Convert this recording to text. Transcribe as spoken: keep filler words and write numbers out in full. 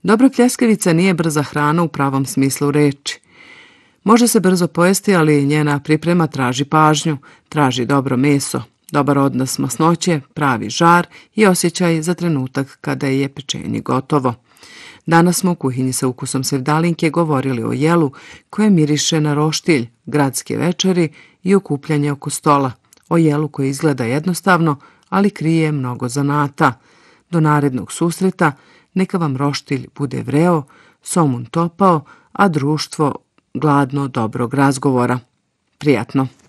Dobra pljeskavica nije brza hrana u pravom smislu reči. Može se brzo pojesti, ali njena priprema traži pažnju, traži dobro meso, dobar odnos masnoće, pravi žar i osjećaj za trenutak kada je pečenje gotovo. Danas smo u kuhinji sa ukusom sevdalinke govorili o jelu koje miriše na roštilj, gradske večeri i okupljanje oko stola. O jelu koje izgleda jednostavno, ali krije mnogo zanata. Do narednog susreta neka vam roštilj bude vreo, somun topao, a društvo gladno dobrog razgovora. Prijatno!